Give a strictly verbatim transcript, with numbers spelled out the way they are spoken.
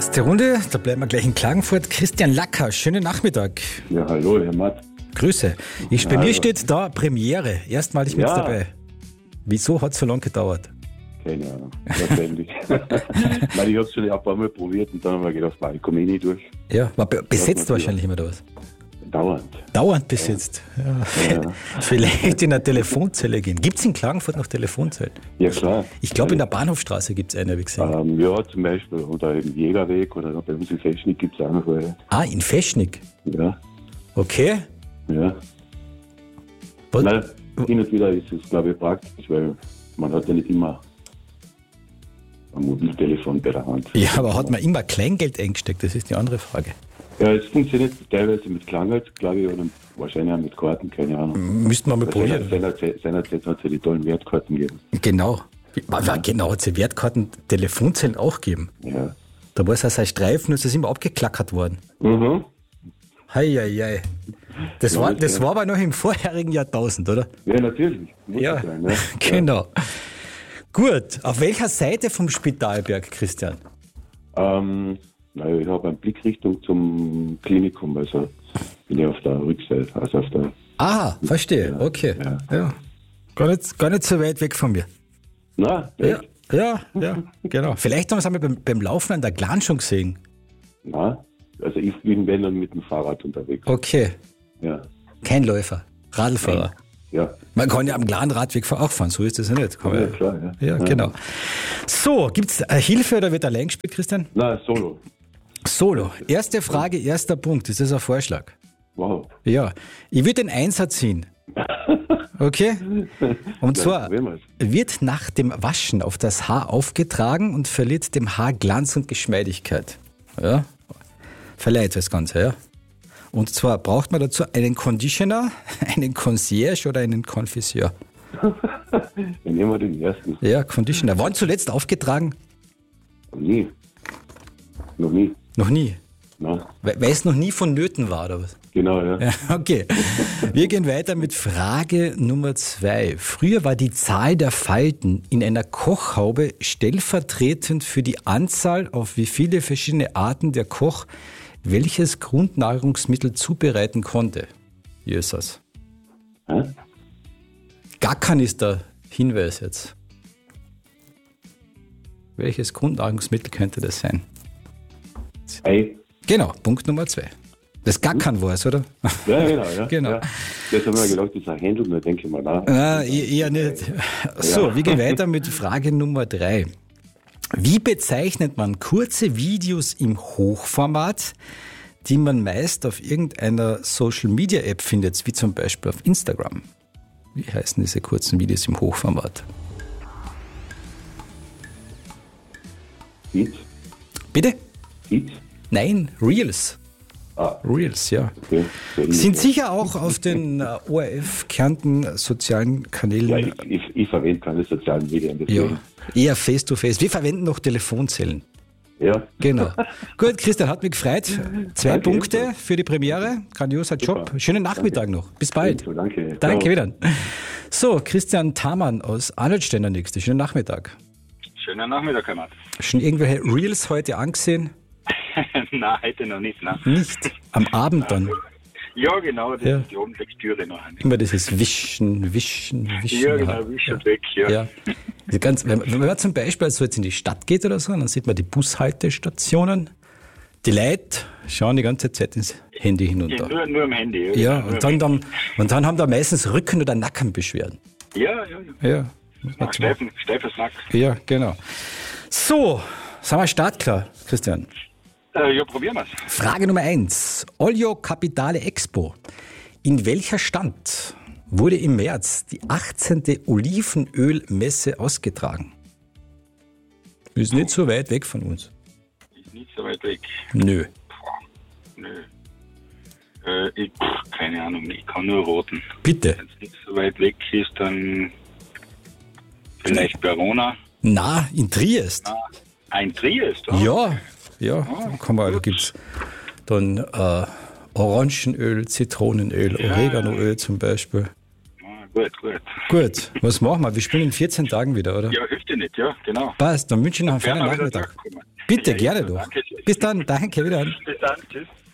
Erste Runde, da bleiben wir gleich in Klagenfurt. Christian Lacker, schönen Nachmittag. Ja, hallo, Herr Matt. Grüße. Ich, bei Ja, mir hallo. steht da Premiere, erstmalig mit Ja. dabei. Wieso hat es so lange gedauert? Keine Ahnung, wahrscheinlich. Nein, ich habe es schon ein paar Mal probiert und dann haben wir gedacht, nein, ich komme eh nicht durch. Ja, war be- besetzt Ja, wahrscheinlich immer da was. Dauernd. Dauernd besetzt. Ja. Ja. Vielleicht in eine Telefonzelle gehen. Gibt es in Klagenfurt noch Telefonzellen? Ja, klar. Ich glaube, in der Bahnhofstraße gibt es eine, habe ich gesehen. Ähm, ja, zum Beispiel, oder im Jägerweg oder bei uns in Feschnik gibt es auch noch welche. Ah, in Feschnik. Ja, Okay. ja. Was? Nein, hin und wieder ist es, glaube ich, praktisch, weil man hat ja nicht immer ein Mobiltelefon bei der Hand. Ja, aber hat man immer Kleingeld eingesteckt? Das ist die andere Frage. Ja, es funktioniert teilweise mit Klangeld, glaube ich, oder wahrscheinlich auch mit Karten, keine Ahnung. Müssten wir mal probieren. Seinerzeit, seinerzeit hat es ja die tollen Wertkarten gegeben. Genau. Ja, genau, hat es Wertkarten, Telefonzellen auch gegeben. Ja. Da war es auch sein Streifen und es ist immer abgeklackert worden. Mhm. Hei, hei, hei. Das, Ja, war, das das ja. war aber noch im vorherigen Jahrtausend, oder? Ja, natürlich. Muss Ja, sein, ne? genau. Gut, auf welcher Seite vom Spitalberg, Christian? Ja. Ähm, naja, ich habe einen Blick Richtung zum Klinikum, also bin ich auf der Rückseite, also auf der... Ah, verstehe, okay. ja. Ja. Gar, nicht, gar nicht so weit weg von mir. Na, Ja, echt? ja, ja, genau. Vielleicht haben wir es einmal beim, beim Laufen an der Glan schon gesehen. Na, also ich bin wenn dann mit dem Fahrrad unterwegs. Okay, Ja, kein Läufer, Radlfahrer. ja. Man kann ja am Glan-Radweg auch fahren, so ist das ja nicht. Kann man Ja, klar, ja. Ja, genau. So, gibt es Hilfe oder wird allein gespielt, Christian? Na, Solo. Solo. Erste Frage, erster Punkt. Ist das ein Vorschlag? Wow. Ja. Ich würde den Einser ziehen. Okay? Und Ja, zwar probieren wir's. wird nach dem Waschen auf das Haar aufgetragen und verliert dem Haar Glanz und Geschmeidigkeit. Ja? Verleiht das Ganze, ja? Und zwar braucht man dazu einen Conditioner, einen Concierge oder einen Confiseur. Dann nehmen wir den ersten. Ja, Conditioner. Wann zuletzt aufgetragen? Nie. Noch nie. Noch nie. Na, Weil weil es noch nie vonnöten war, oder was? genau, ja. Ja, okay. Wir gehen weiter mit Frage Nummer zwei. Früher war die Zahl der Falten in einer Kochhaube stellvertretend für die Anzahl, auf wie viele verschiedene Arten der Koch welches Grundnahrungsmittel zubereiten konnte. Hier ist das. Hä? Gackern ist der Hinweis jetzt. Welches Grundnahrungsmittel könnte das sein? Ei. Genau, Punkt Nummer zwei. Das Gackern war es, oder? Ja, genau, ja. Genau. Ja. Das haben wir gedacht, das ist ein Händel, da denke ich mal nach. Ah, eher eher nicht. So, wir gehen weiter mit Frage Nummer drei. Wie bezeichnet man kurze Videos im Hochformat, die man meist auf irgendeiner Social-Media-App findet, wie zum Beispiel auf Instagram? Wie heißen diese kurzen Videos im Hochformat? Hit? Bitte? Hit? Nein, Reels. Ah, Reels, ja. okay. Sehr Sind gut. sicher auch auf den äh, O R F Kärnten sozialen Ja, Kanälen. ich, ich, ich verwende keine sozialen Medien. Ja, Deswegen. eher face-to-face. Wir verwenden noch Telefonzellen. Ja. Genau. Gut, Christian, hat mich gefreut. Zwei Danke, Punkte ebenso. für die Premiere. Grandioser Job. Super. Schönen Nachmittag noch. Bis bald. So, danke. Danke Ciao. wieder. So, Christian Thamann aus Arnoldstein der Nächste. Schönen Nachmittag. Schönen Nachmittag, Herr Matt. Schon irgendwelche Reels heute angesehen? Nein, heute noch nicht. Nein. Nicht. Am Abend dann. Ja, genau, das Ja. ist die Abendlektüre noch. Immer dieses Wischen, Wischen, Wischen. Ja, genau, wisch und weg, ja. Ja. Die ganz, wenn, wenn man zum Beispiel so jetzt in die Stadt geht oder so, dann sieht man die Bushaltestationen. Die Leute schauen die ganze Zeit ins Handy Ja, hinunter. nur, nur am Handy. Ja, nur und am dann, dann, und dann haben da meistens Rücken- oder Nackenbeschwerden. Handy. Ja, ja, ja. Ja, muss man Ach, tun. Steifen, steifes Nack. Ja, genau. So, sind wir startklar, Christian. Äh, ja, probieren wir's. Frage Nummer eins. Olio Capitale Expo. In welcher Stadt wurde im März die achtzehnte Olivenölmesse ausgetragen? Ist nicht so weit weg von uns. Ist nicht so weit weg. Nö. Nö. Äh, ich, pff, keine Ahnung, ich kann nur roten. Bitte. Wenn es nicht so weit weg ist, dann vielleicht Verona. Na, in Triest. Ah, ein Triest, oder? Ja, ja. Da, kann man, da gibt es dann äh, Orangenöl, Zitronenöl, Ja, Oreganoöl zum Beispiel. Ah, gut, gut. Gut, was machen wir? Wir spielen in vierzehn Tagen wieder, oder? Ja, hilft dir nicht, ja, genau. Passt, dann wünsche ich noch einen feinen Gerne wieder Nachmittag. zurückkommen. Bitte, Ja, gerne ebenso. doch. Danke schön. Bis dann, danke, wieder an. Bis dann, tschüss.